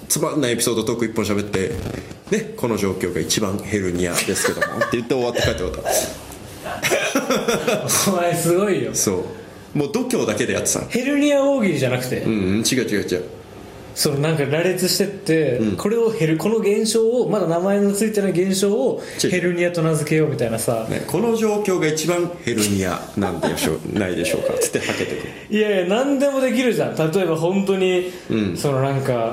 つまんないエピソードトーク1本喋ってね、この状況が一番ヘルニアですけどもって言って終わって帰って終わったお前すごいよ。 そうもう度胸だけでやってた。 ヘルニア大喜利じゃなくて、 違うそのなんか羅列してって、これをこの現象をまだ名前のついてない現象をヘルニアと名付けようみたいなさ、 ね、この状況が一番ヘルニアなんでしょうないでしょうかつってはけてくる。 いやいや何でもできるじゃん。例えば本当に、そのなんか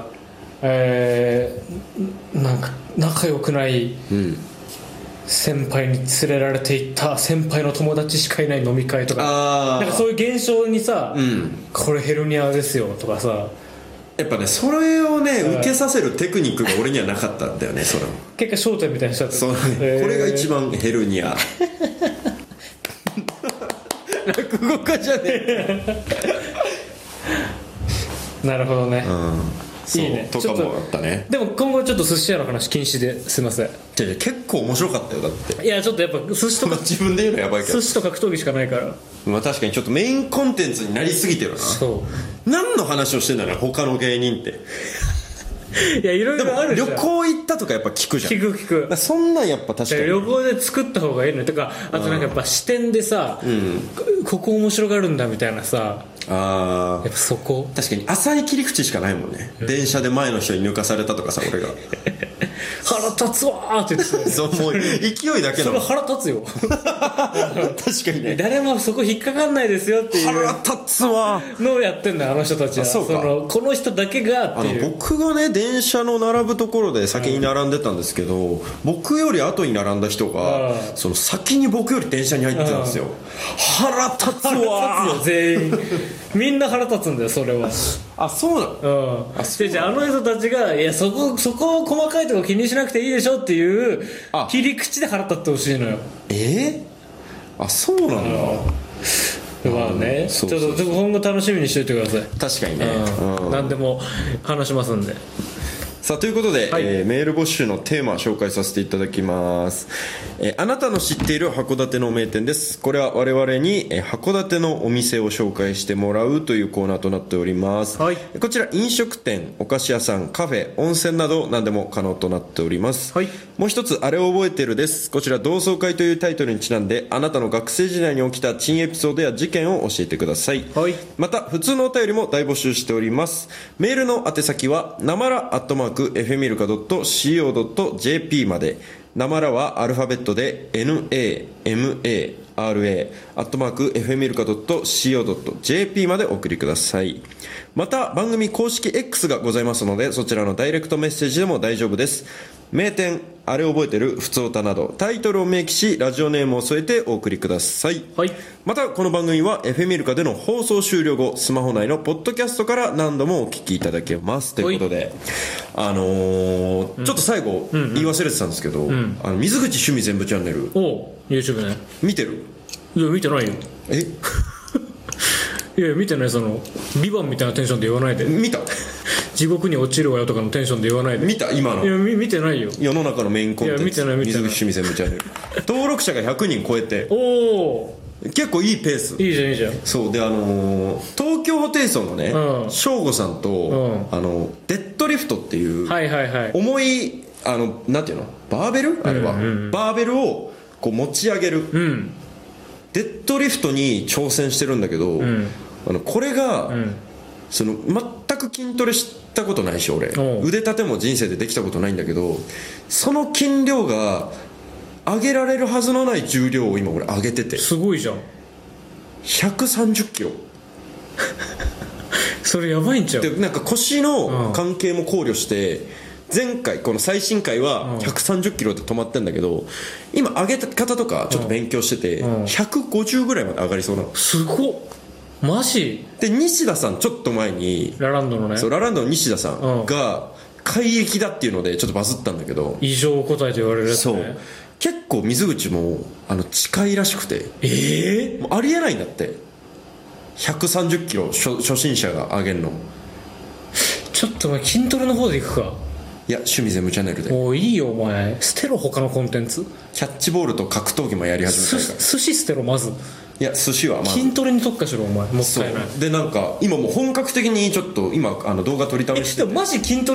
なんか仲良くない先輩に連れられていった先輩の友達しかいない飲み会とか、なんかそういう現象にさ、これヘルニアですよとかさ、 やっぱねそれをね受けさせるテクニックが俺にはなかったんだよね。それ結果焦点みたいにしちゃった。 そう、これが一番ヘルニア落語家じゃねえなるほどね、いいね。 とかもあったね。 でも今後ちょっと寿司屋の話禁止ですいません。 結構面白かったよだって。 いやちょっとやっぱ寿司とか自分で言うのやばいけど寿司と格闘技しかないから、 まあ確かにちょっとメインコンテンツになりすぎてるな。 そう何の話をしてんだろう他の芸人っていやいろいろあるじゃん。 旅行行ったとかやっぱ聞くじゃん。 聞くそんなんやっぱ確かに旅行で作った方がいいのとか、あとなんかやっぱ視点でさ、ここ面白がるんだみたいなさ、やっぱそこ確かに浅い切り口しかないもんね、電車で前の人に抜かされたとかさ俺が腹立つわーって言ってたよねそうもう勢いだけのそれ腹立つよ確かにね誰もそこ引っかかんないですよっていう腹立つわのをやってんだよあの人たちは。 そうかこの人だけがっていう。 僕がね電車の並ぶところで先に並んでたんですけど、僕より後に並んだ人がその先に僕より電車に入ってたんですよ。腹立つわ腹立つよ全員みんな腹立つんだよそれは。 そうなの。 じゃあの人たちがいやそこ細かいとこ気にしなくていいでしょっていう切り口で腹立ってほしいのよ。 そうなんだ。 まあね、ちょっと今後楽しみにしておいてください。 確かにね、 何でも話しますんで。 さあということで、メール募集のテーマ紹介させていただきます。あなたの知っている函館の名店です。これは我々に、函館のお店を紹介してもらうというコーナーとなっております、こちら飲食店、お菓子屋さん、カフェ、温泉など何でも可能となっております、もう一つあれを覚えてるです。こちら同窓会というタイトルにちなんであなたの学生時代に起きた珍エピソードや事件を教えてください、また普通のお便りも大募集しております。メールの宛先はなまら@fmilka.co.jp まで。なまらはアルファベットで NAMARA@fmilka.co.jp までお送りください。また番組公式 X がございますのでそちらのダイレクトメッセージでも大丈夫です。名店、あれ覚えてる、ふつおたなどタイトルを明記しラジオネームを添えてお送りください、またこの番組は FM ミルカでの放送終了後スマホ内のポッドキャストから何度もお聞きいただけますということで、ちょっと最後言い忘れてたんですけど、水口趣味全部チャンネル YouTube ね見てる？ いや見てないよ。いや見てない。ビバンみたいなテンションで言わないで。 見た？ 地獄に落ちるわよとかのテンションで言わないで。 見た今の？ いや見てないよ。 世の中のメインコンテンツ。 いや見てない水口趣味全部チャンネル登録者が100人超えて結構いいペース。 いいじゃんいいじゃん。 そうで東京ホテイソンのね省吾さんと、デッドリフトっていう、重いなんていうのバーベルあれは、バーベルをこう持ち上げる、デッドリフトに挑戦してるんだけど、これが、全く筋トレしたことないし俺腕立ても人生でできたことないんだけど、その筋量が上げられるはずのない重量を今俺上げてて。 すごいじゃん。 130キロそれやばいんちゃう？ でなんか腰の関係も考慮して、前回この最新回は130キロで止まってんだけど、今上げ方とかちょっと勉強してて、150ぐらいまで上がりそうなの。 すごっ。マジで西田さんちょっと前にラランドのね、 そうラランドの西田さんが怪力だっていうのでちょっとバズったんだけど、 異常個体と言われるやつね。 そう結構水口も近いらしくて、もうありえないんだって130キロ初心者が上げるの。 ちょっとお前筋トレの方でいくか。 いや趣味全部チャンネルで。 もういいよお前、捨てろ他のコンテンツ。 キャッチボールと格闘技もやり始めたから。 寿司捨てろまず。 いや寿司はまず筋トレに特化しろお前。もったいない。 でなんか今もう本格的にちょっと今動画撮りためしてて、 マジ筋トレ